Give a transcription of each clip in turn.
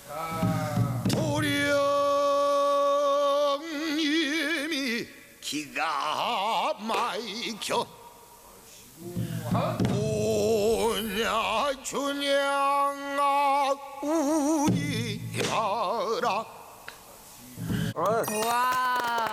도령님이 기가 막혀 오냐 주냥아 우리하라. 와.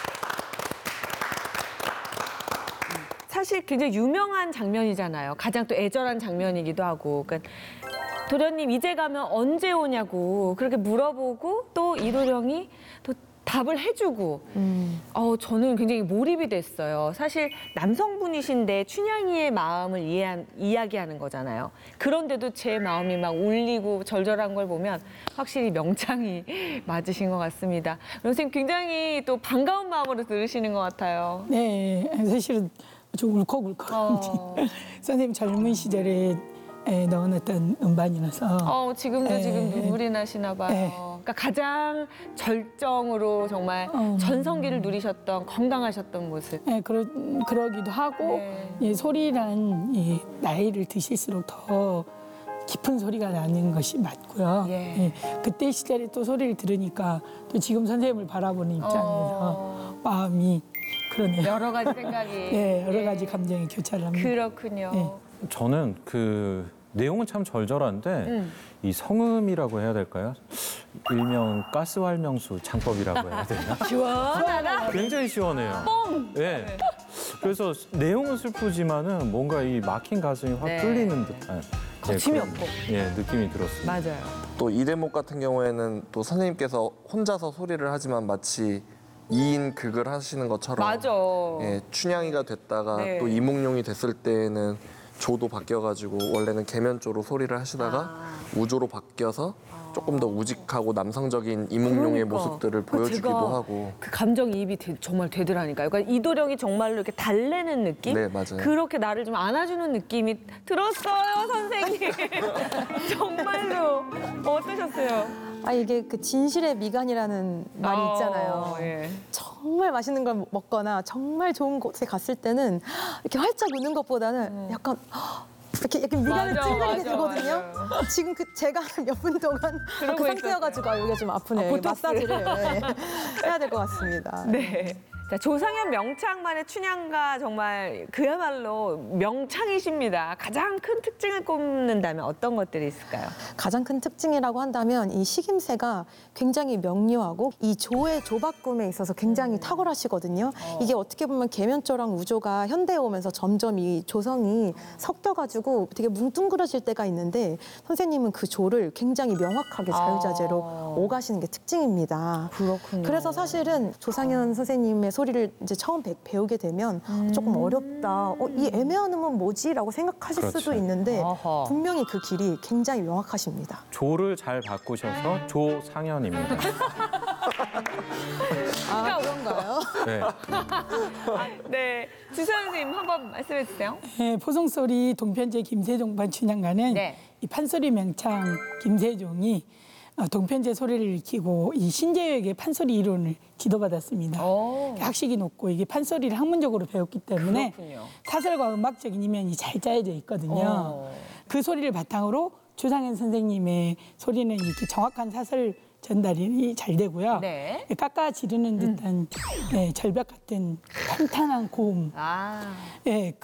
사실 굉장히 유명한 장면이잖아요. 가장 또 애절한 장면이기도 하고. 그러니까 도련님 이제 가면 언제 오냐고 그렇게 물어보고 또 이도령이 또 답을 해주고. 저는 굉장히 몰입이 됐어요. 사실 남성분이신데 춘향이의 마음을 이야기하는 거잖아요. 그런데도 제 마음이 막 울리고 절절한 걸 보면 확실히 명창이 맞으신 것 같습니다. 선생님 굉장히 또 반가운 마음으로 들으시는 것 같아요. 네, 사실은 좀 울컥울컥. 선생님 젊은 시절에 넣어놨던 음반이라서. 지금도 지금 눈물이 나시나 봐요. 네. 그러니까 가장 절정으로 정말 전성기를 누리셨던 건강하셨던 모습. 네, 그러기도 하고 네. 예, 소리란 나이를 드실수록 더 깊은 소리가 나는 것이 맞고요. 예. 예, 그때 시절에 또 소리를 들으니까 또 지금 선생님을 바라보는 입장에서 마음이 그러네요. 여러 가지 생각이. 네, 여러 가지 감정이 교차를 합니다. 그렇군요. 네. 저는 그 내용은 참 절절한데 이 성음이라고 해야 될까요? 일명 가스활명수 창법이라고 해야 되나? 시원하다. 굉장히 시원해요. 네. 그래서 내용은 슬프지만은 뭔가 이 막힌 가슴이 확 네. 뚫리는 듯한 거침이 그런, 없고. 느낌이 들었습니다. 맞아요. 또 이 대목 같은 경우에는 또 선생님께서 혼자서 소리를 하지만 마치 2인 극을 하시는 것처럼 맞아. 예, 춘향이가 됐다가 네. 또 이몽룡이 됐을 때에는 조도 바뀌어가지고 원래는 계면조로 소리를 하시다가 우조로 바뀌어서 조금 더 우직하고 남성적인 이몽룡의 그러니까. 모습들을 보여주기도 제가 하고. 그 감정이입이 정말 되더라니까요. 그러니까 이도령이 정말로 이렇게 달래는 느낌? 네, 맞아요. 그렇게 나를 좀 안아주는 느낌이 들었어요, 선생님. 정말로. 어떠셨어요? 이게 그 진실의 미간이라는 말이 있잖아요. 예. 정말 맛있는 걸 먹거나 정말 좋은 곳에 갔을 때는 이렇게 활짝 웃는 것보다는 약간 이렇게 약간 미간을 맞아, 찡그리게 맞아, 되거든요. 지금 제가 몇 분 동안 그러고 그 상태여가지고 여기가 좀 아프네요. 보톡스. 마사지를 해야 될 것 같습니다. 네. 자, 조상현 명창만의 춘향가 정말 그야말로 명창이십니다. 가장 큰 특징을 꼽는다면 어떤 것들이 있을까요? 가장 큰 특징이라고 한다면 이 식임새가 굉장히 명료하고 이 조의 조바꿈에 있어서 굉장히 탁월하시거든요. 이게 어떻게 보면 계면조랑 우조가 현대에 오면서 점점 이 조성이 섞여가지고 되게 뭉뚱그러질 때가 있는데 선생님은 그 조를 굉장히 명확하게 자유자재로 오가시는 게 특징입니다. 그렇군요. 그래서 사실은 조상현 선생님의 소리를 이제 처음 배우게 되면 조금 어렵다. 이 애매한 음은 뭐지?라고 생각하실 그렇죠. 수도 있는데 어허. 분명히 그 길이 굉장히 명확하십니다. 조를 잘 바꾸셔서 조상현입니다. 그런가요? 네. 네. 주소연 선생님 한번 말씀해 주세요. 네, 포송소리 동편제 김세종판 춘향가는 네. 이 판소리 명창 김세종이 동편제 소리를 익히고 이 신재역의 판소리 이론을 지도받았습니다. 오. 학식이 높고 이게 판소리를 학문적으로 배웠기 때문에 그렇군요. 사설과 음악적인 이면이 잘 짜여져 있거든요. 그 소리를 바탕으로 조상현 선생님의 소리는 이렇게 정확한 사설 전달이 잘 되고요. 네. 깎아 지르는 듯한 절벽 같은 탄탄한 고음. 아.